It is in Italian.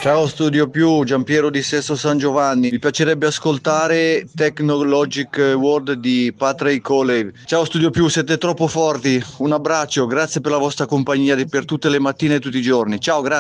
Ciao Studio Più, Giampiero di Sesto San Giovanni. Mi piacerebbe ascoltare Technologic World di Patrick Coley. Ciao Studio Più, siete troppo forti. Un abbraccio, grazie per la vostra compagnia per tutte le mattine e tutti i giorni. Ciao, grazie.